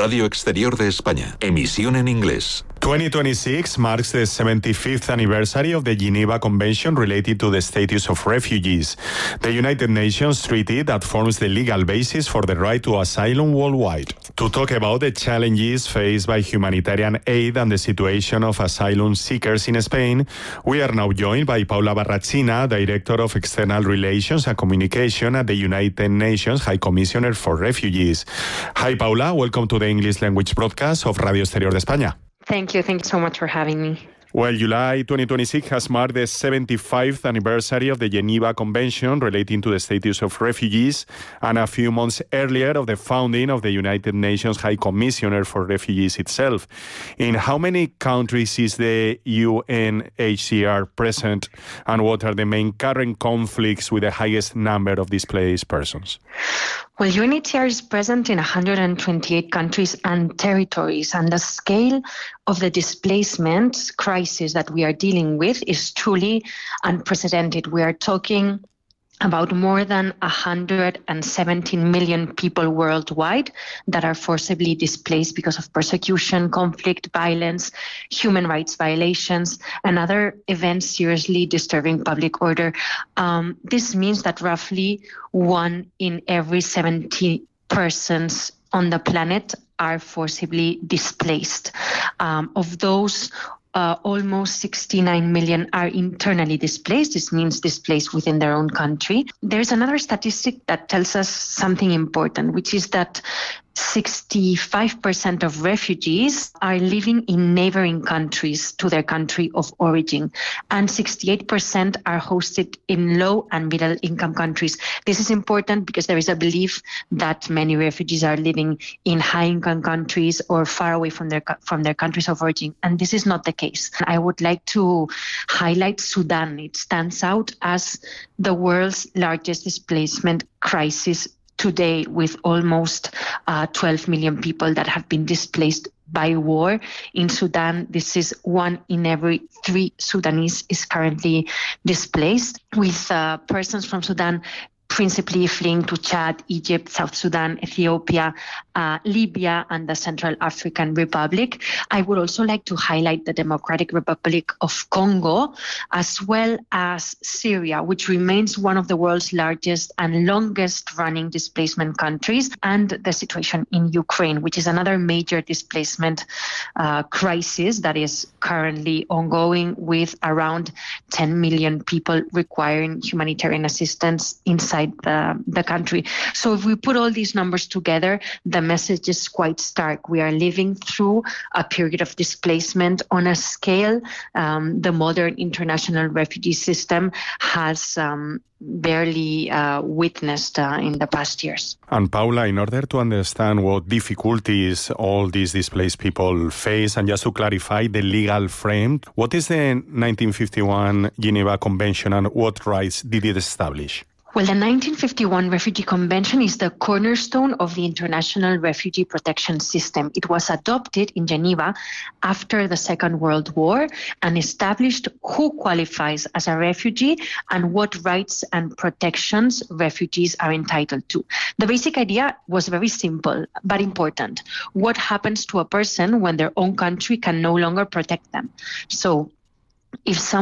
Radio Exterior de España. Emisión en inglés. 2026 marks the 75th anniversary of the Geneva Convention related to the status of refugees, the United Nations treaty that forms the legal basis for the right to asylum worldwide. To talk about the challenges faced by humanitarian aid and the situation of asylum seekers in Spain, we are now joined by Paula Barrachina, Director of External Relations and Communication at the United Nations High Commissioner for Refugees. Hi Paula, welcome to the English language broadcast of Radio Exterior de España. Thank you so much for having me. Well, July 2026 has marked the 75th anniversary of the Geneva Convention relating to the status of refugees, and a few months earlier of the founding of the United Nations High Commissioner for Refugees itself. In how many countries is the UNHCR present, and what are the main current conflicts with the highest number of displaced persons? Well, UNHCR is present in 128 countries and territories, and the scale of the displacement crisis that we are dealing with is truly unprecedented. We are talking about more than 117 million people worldwide that are forcibly displaced because of persecution, conflict, violence, human rights violations, and other events seriously disturbing public order. This means that roughly 1 in every 70 persons on the planet are forcibly displaced. Of those, almost 69 million are internally displaced. This means displaced within their own country. There's another statistic that tells us something important, which is that 65% of refugees are living in neighboring countries to their country of origin, and 68% are hosted in low and middle income countries. This is important because there is a belief that many refugees are living in high income countries or far away from their countries of origin, and this is not the case. I would like to highlight Sudan. It stands out as the world's largest displacement crisis today, with almost 12 million people that have been displaced by war in Sudan. This is 1 in every 3 Sudanese is currently displaced, with persons from Sudan principally fleeing to Chad, Egypt, South Sudan, Ethiopia, Libya, and the Central African Republic. I would also like to highlight the Democratic Republic of Congo, as well as Syria, which remains one of the world's largest and longest running displacement countries, and the situation in Ukraine, which is another major displacement crisis that is currently ongoing, with around 10 million people requiring humanitarian assistance inside the country. So if we put all these numbers together, the message is quite stark. We are living through a period of displacement on a scale the modern international refugee system has barely witnessed in the past years. And Paula, in order to understand what difficulties all these displaced people face, and just to clarify the legal frame, what is the 1951 Geneva Convention and what rights did it establish? Well, the 1951 Refugee Convention is the cornerstone of the international refugee protection system. It was adopted in Geneva after the Second World War and established who qualifies as a refugee and what rights and protections refugees are entitled to. The basic idea was very simple but important. What happens to a person when their own country can no longer protect them? So, if someone